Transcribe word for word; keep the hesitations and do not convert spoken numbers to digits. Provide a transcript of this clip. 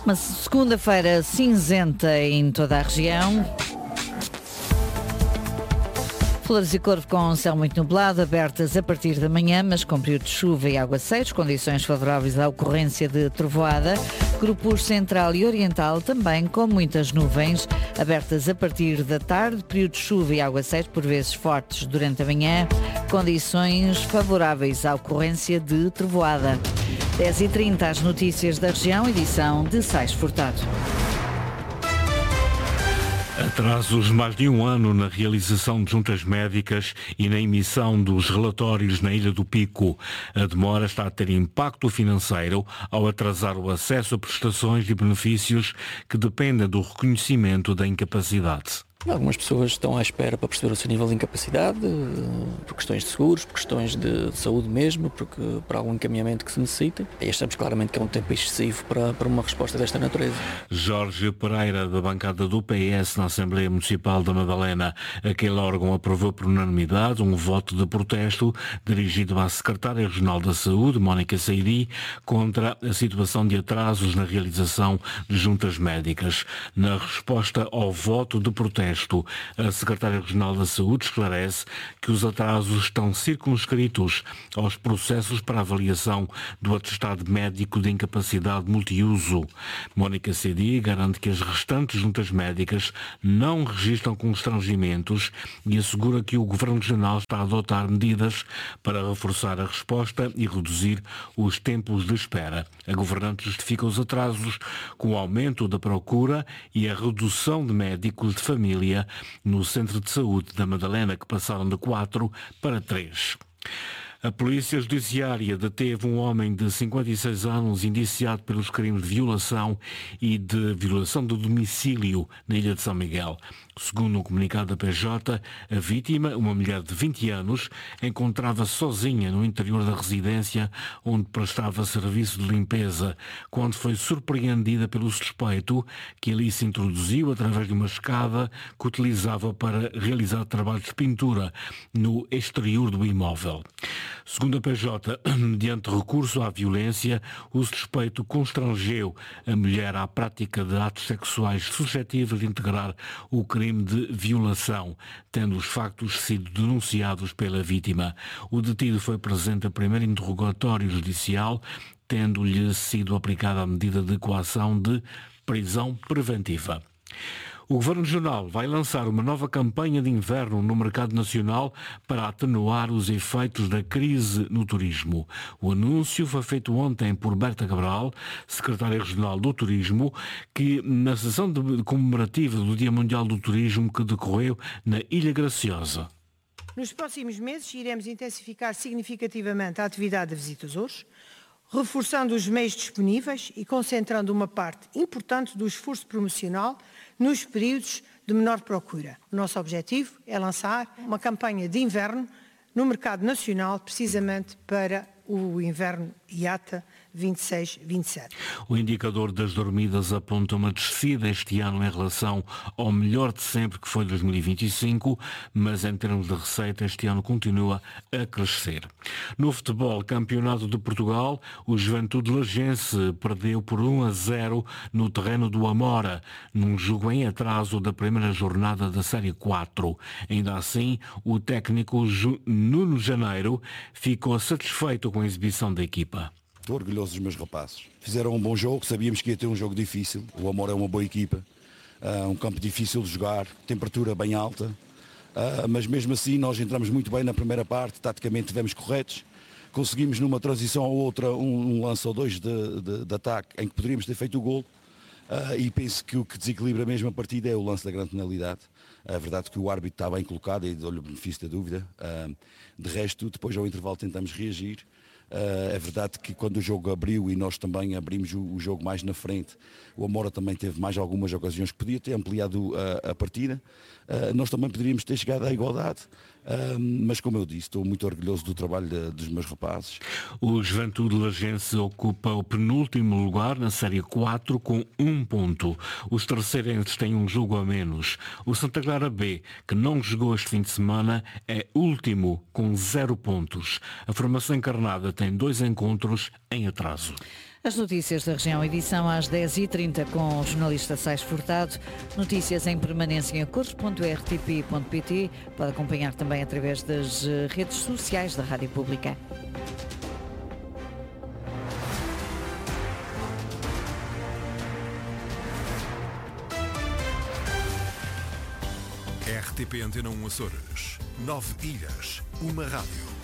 Uma segunda-feira cinzenta em toda a região. Flores e Corvo com céu muito nublado, abertas a partir da manhã, mas com período de chuva e aguaceiros, condições favoráveis à ocorrência de trovoada. Grupos Central e Oriental também com muitas nuvens, abertas a partir da tarde, período de chuva e aguaceiros, por vezes fortes durante a manhã, condições favoráveis à ocorrência de trovoada. dez e trinta, as notícias da região, edição de Sais Furtado. Atrasos de mais de um ano na realização de juntas médicas e na emissão dos relatórios na Ilha do Pico. A demora está a ter impacto financeiro ao atrasar o acesso a prestações e benefícios que dependem do reconhecimento da incapacidade. Algumas pessoas estão à espera para perceber o seu nível de incapacidade, por questões de seguros, por questões de saúde mesmo, porque, por algum encaminhamento que se necessita. E achamos claramente que é um tempo excessivo para, para uma resposta desta natureza. Jorge Pereira, da bancada do P S na Assembleia Municipal da Madalena. Aquele órgão aprovou por unanimidade um voto de protesto dirigido à Secretária Regional da Saúde, Mónica Seidi, contra a situação de atrasos na realização de juntas médicas. Na resposta ao voto de protesto, a Secretária Regional da Saúde esclarece que os atrasos estão circunscritos aos processos para avaliação do atestado médico de incapacidade multiuso. Mónica Cedi garante que as restantes juntas médicas não registram constrangimentos e assegura que o Governo Regional está a adotar medidas para reforçar a resposta e reduzir os tempos de espera. A governante justifica os atrasos com o aumento da procura e a redução de médicos de família no Centro de Saúde da Madalena, que passaram de quatro para três. A Polícia Judiciária deteve um homem de cinquenta e seis anos indiciado pelos crimes de violação e de violação do domicílio na Ilha de São Miguel. Segundo um comunicado da P J, a vítima, uma mulher de vinte anos, encontrava-se sozinha no interior da residência onde prestava serviço de limpeza, quando foi surpreendida pelo suspeito, que ali se introduziu através de uma escada que utilizava para realizar trabalhos de pintura no exterior do imóvel. Segundo a P J, mediante recurso à violência, o suspeito constrangeu a mulher à prática de atos sexuais suscetíveis de integrar o crime de violação, tendo os factos sido denunciados pela vítima. O detido foi presente a primeiro interrogatório judicial, tendo-lhe sido aplicada a medida de coação de prisão preventiva. O Governo Regional vai lançar uma nova campanha de inverno no mercado nacional para atenuar os efeitos da crise no turismo. O anúncio foi feito ontem por Berta Cabral, secretária regional do Turismo, que na sessão de comemorativa do Dia Mundial do Turismo que decorreu na Ilha Graciosa. Nos próximos meses iremos intensificar significativamente a atividade de visitadores, reforçando os meios disponíveis e concentrando uma parte importante do esforço promocional nos períodos de menor procura. O nosso objetivo é lançar uma campanha de inverno no mercado nacional, precisamente para o inverno I A T A vinte e seis vinte e sete. O indicador das dormidas aponta uma descida este ano em relação ao melhor de sempre, que foi dois mil e vinte e cinco, mas em termos de receita este ano continua a crescer. No futebol, Campeonato de Portugal, o Juventude Lagense perdeu por um a zero no terreno do Amora, num jogo em atraso da primeira jornada da Série quatro. Ainda assim, o técnico Nuno Janeiro ficou satisfeito com a exibição da equipa. Estou orgulhoso dos meus rapazes. Fizeram um bom jogo, sabíamos que ia ter um jogo difícil. O Amor é uma boa equipa, uh, um campo difícil de jogar, temperatura bem alta, uh, mas mesmo assim nós entramos muito bem na primeira parte, taticamente estivemos corretos. Conseguimos numa transição ou outra um, um lance ou dois de, de, de ataque em que poderíamos ter feito o golo. Uh, e penso que o que desequilibra mesmo a partida é o lance da grande penalidade. A verdade é que o árbitro está bem colocado e dou-lhe o benefício da dúvida. Uh, de resto, depois ao intervalo tentamos reagir. Uh, é verdade que quando o jogo abriu e nós também abrimos o, o jogo mais na frente, o Amora também teve mais algumas ocasiões que podia ter ampliado a, a partida. Uh, nós também poderíamos ter chegado à igualdade, uh, mas como eu disse, estou muito orgulhoso do trabalho de, dos meus rapazes. O Juventude Lagense ocupa o penúltimo lugar na Série quatro com um ponto. Os terceirenses têm um jogo a menos. O Santa Clara B, que não jogou este fim de semana, é último com zero pontos. A formação encarnada tem dois encontros em atraso. As notícias da região, edição às dez e trinta com o jornalista Sais Furtado. Notícias em permanência em cores ponto r t p ponto p t. Pode acompanhar também através das redes sociais da Rádio Pública. R T P Antena um Açores. Nove ilhas, uma rádio.